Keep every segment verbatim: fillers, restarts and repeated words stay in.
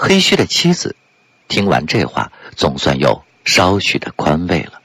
黑须的妻子听完这话，总算有稍许的宽慰了。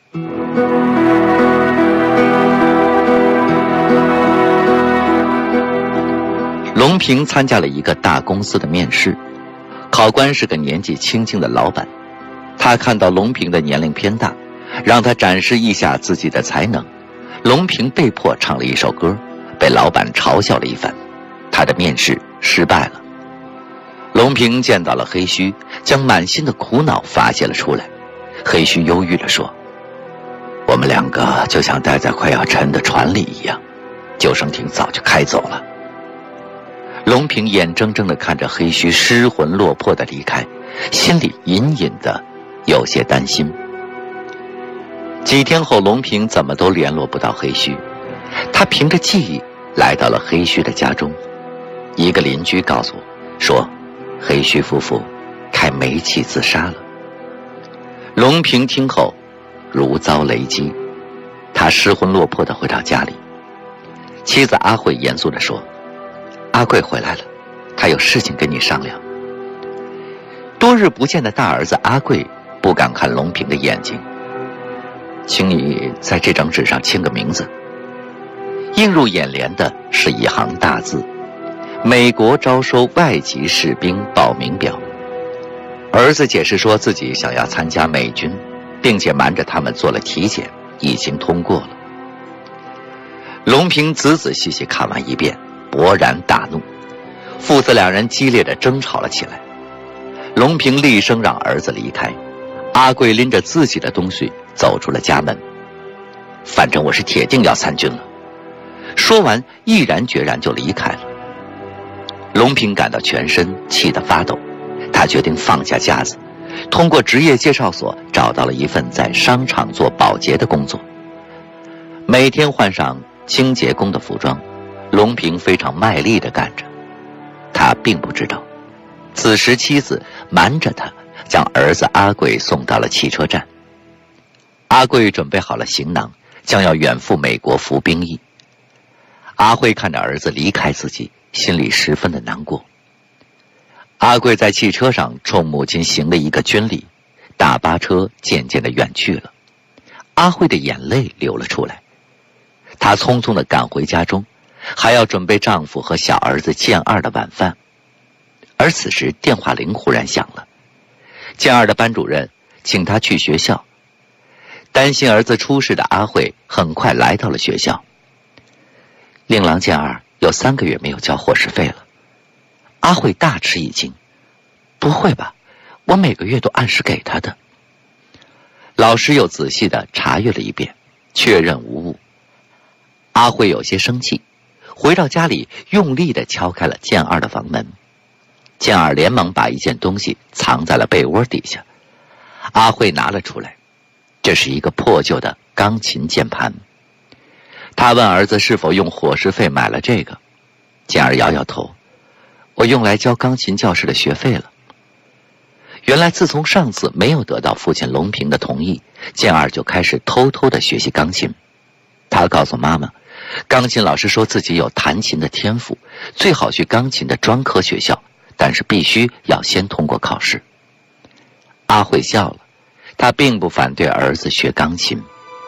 龙平参加了一个大公司的面试，考官是个年纪轻轻的老板。他看到龙平的年龄偏大，让他展示一下自己的才能。龙平被迫唱了一首歌，被老板嘲笑了一番，他的面试失败了。龙平见到了黑须，将满心的苦恼发泄了出来。黑须忧郁地说：我们两个就像待在快要沉的船里一样，救生艇早就开走了。龙平眼睁睁地看着黑须失魂落魄地离开，心里隐隐的有些担心。几天后，龙平怎么都联络不到黑须，他凭着记忆来到了黑须的家中。一个邻居告诉我说，黑须夫妇开煤气自杀了。龙平听后如遭雷击，他失魂落魄地回到家里。妻子阿慧严肃地说，阿贵回来了，他有事情跟你商量。多日不见的大儿子阿贵不敢看龙平的眼睛，请你在这张纸上签个名字。映入眼帘的是一行大字：美国招收外籍士兵报名表。儿子解释说自己想要参加美军，并且瞒着他们做了体检，已经通过了。龙平仔仔细细看完一遍，勃然大怒，父子两人激烈地争吵了起来。龙平厉声让儿子离开，阿贵拎着自己的东西走出了家门。反正我是铁定要参军了。说完，毅然决然就离开了。龙平感到全身气得发抖，他决定放下架子，通过职业介绍所找到了一份在商场做保洁的工作。每天换上清洁工的服装，龙平非常卖力地干着。他并不知道，此时妻子瞒着他，将儿子阿贵送到了汽车站。阿贵准备好了行囊，将要远赴美国服兵役。阿慧看着儿子离开自己，心里十分的难过。阿贵在汽车上冲母亲行了一个军礼，大巴车渐渐的远去了。阿慧的眼泪流了出来，她匆匆地赶回家中，还要准备丈夫和小儿子建二的晚饭。而此时电话铃忽然响了，建二的班主任请她去学校。担心儿子出事的阿慧很快来到了学校。令郎建二有三个月没有交伙食费了。阿慧大吃一惊，不会吧，我每个月都按时给他的。老师又仔细地查阅了一遍，确认无误。阿慧有些生气，回到家里用力地敲开了建二的房门。建二连忙把一件东西藏在了被窝底下。阿慧拿了出来，这是一个破旧的钢琴键盘。他问儿子是否用伙食费买了这个。建二摇摇头，我用来交钢琴教室的学费了。原来自从上次没有得到父亲龙平的同意，建二就开始偷偷地学习钢琴。他告诉妈妈，钢琴老师说自己有弹琴的天赋，最好去钢琴的专科学校，但是必须要先通过考试。阿慧笑了，她并不反对儿子学钢琴。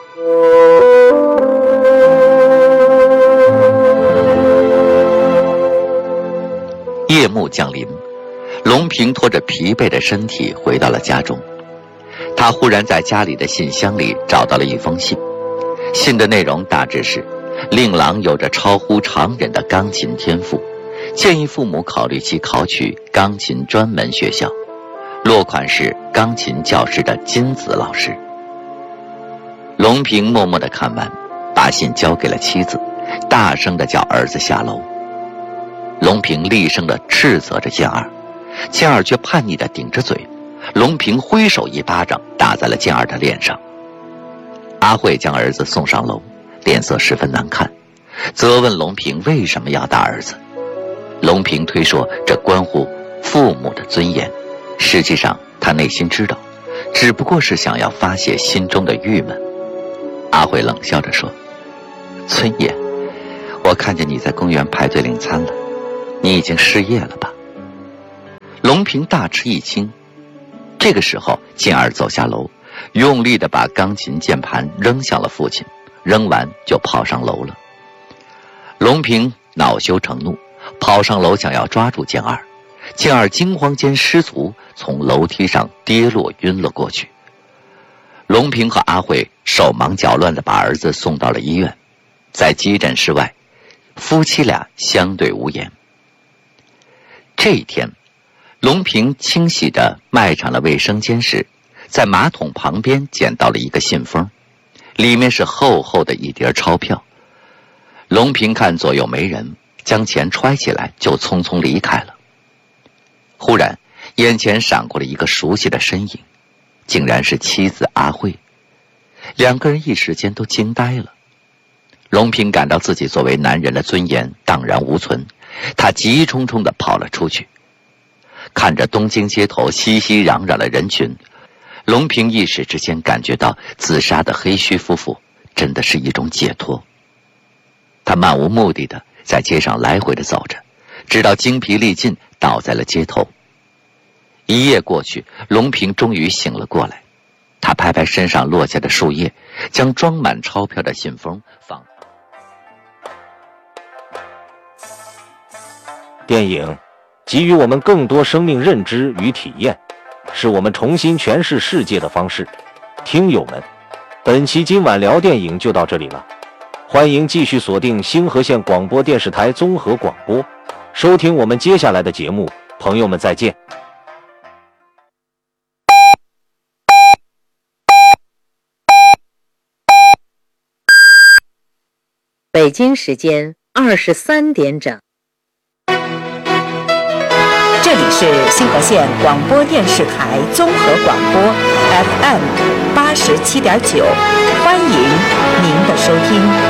夜幕降临，龙平拖着疲惫的身体回到了家中。他忽然在家里的信箱里找到了一封信，信的内容大致是：令郎有着超乎常人的钢琴天赋，建议父母考虑其考取钢琴专门学校，落款是钢琴教师的金子老师。龙平默默地看完，把信交给了妻子，大声地叫儿子下楼。龙平厉声地斥责着建二，建二却叛逆地顶着嘴。龙平挥手一巴掌打在了建二的脸上。阿慧将儿子送上楼，脸色十分难看，责问龙平为什么要打儿子。龙平推说这关乎父母的尊严，实际上他内心知道，只不过是想要发泄心中的郁闷。阿慧冷笑着说，尊严？我看见你在公园排队领餐了，你已经失业了吧？ 龙平大吃一惊。这个时候，金儿走下楼，用力地把钢琴键盘扔向了父亲，扔完就跑上楼了。龙平恼羞成怒，跑上楼想要抓住金儿，金儿惊慌间失足从楼梯上跌落晕了过去。龙平和阿慧手忙脚乱地把儿子送到了医院，在急诊室外，夫妻俩相对无言。这一天，龙平清洗着卖场的卫生间时，在马桶旁边捡到了一个信封，里面是厚厚的一叠钞票。龙平看左右没人，将钱揣起来就匆匆离开了。忽然，眼前闪过了一个熟悉的身影，竟然是妻子阿慧。两个人一时间都惊呆了。龙平感到自己作为男人的尊严荡然无存，他急冲冲地跑了出去。看着东京街头熙熙攘攘的人群，龙平一时之间感觉到自杀的黑须夫妇真的是一种解脱。他漫无目的地在街上来回地走着，直到精疲力尽倒在了街头。一夜过去，龙平终于醒了过来。他拍拍身上落下的树叶，将装满钞票的信封放。 电影给予我们更多生命认知与体验，是我们重新诠释世界的方式。听友们，本期今晚聊电影就到这里了，欢迎继续锁定星河县广播电视台综合广播，收听我们接下来的节目。朋友们再见。 北京时间二十三点整。 这里是星河县广播电视台综合广播 F M 八十七点九，欢迎您的收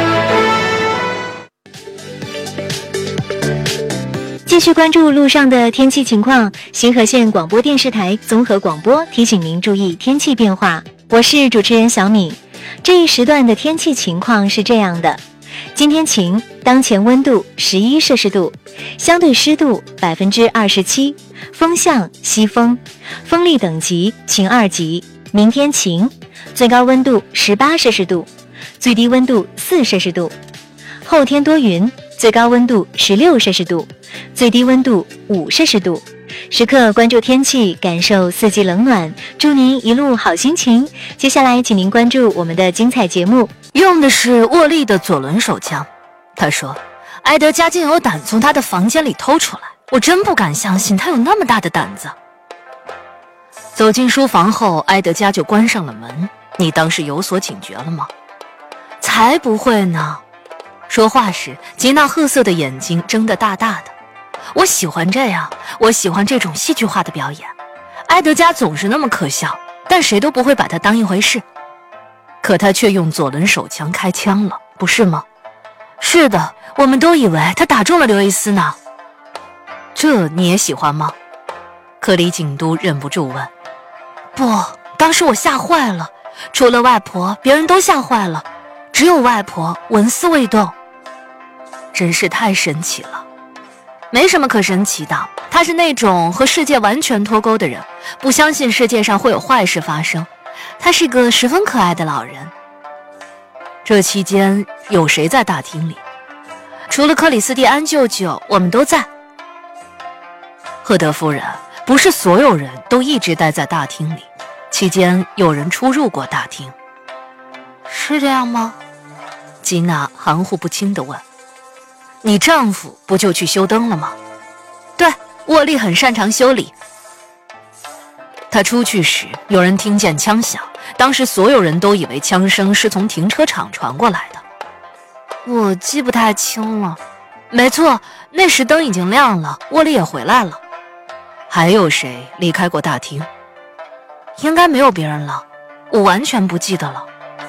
听。继续关注路上的天气情况，星河县广播电视台综合广播提醒您注意天气变化。我是主持人小敏。这一时段的天气情况是这样的：今天晴，当前温度十一摄氏度，相对湿度百分之二十七，风向西风，风力等级晴二级。明天晴，最高温度十八摄氏度，最低温度四摄氏度。后天多云，最高温度十六摄氏度，最低温度五摄氏度。时刻关注天气，感受四季冷暖，祝您一路好心情。接下来请您关注我们的精彩节目。 用的是沃利的左轮手枪，他说埃德加竟有胆从他的房间里偷出来，我真不敢相信他有那么大的胆子。走进书房后，埃德加就关上了门。你当时有所警觉了吗？才不会呢。说话时，吉娜褐色的眼睛睁得大大的。我喜欢这样，我喜欢这种戏剧化的表演。埃德加总是那么可笑，但谁都不会把他当一回事。可他却用左轮手枪开枪了，不是吗？是的，我们都以为他打中了刘易斯呢。这你也喜欢吗？克里警督忍不住问。不，当时我吓坏了，除了外婆，别人都吓坏了，只有外婆纹丝未动。真是太神奇了。没什么可神奇的，他是那种和世界完全脱钩的人，不相信世界上会有坏事发生。他是个十分可爱的老人。这期间有谁在大厅里？除了克里斯蒂安舅舅，我们都在。赫德夫人，不是所有人都一直待在大厅里，期间有人出入过大厅。是这样吗？吉娜含糊不清地问。你丈夫不就去修灯了吗？对，沃利很擅长修理。他出去时，有人听见枪响，当时所有人都以为枪声是从停车场传过来的。我记不太清了。没错，那时灯已经亮了，沃利也回来了。还有谁离开过大厅？应该没有别人了，我完全不记得了。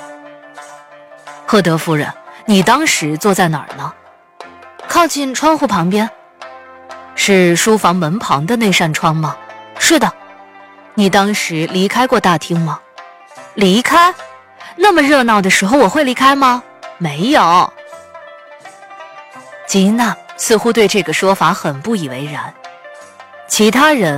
赫德夫人，你当时坐在哪儿呢？靠近窗户旁边。是书房门旁的那扇窗吗？是的。你当时离开过大厅吗？离开？那么热闹的时候我会离开吗？没有。吉娜似乎对这个说法很不以为然。其他人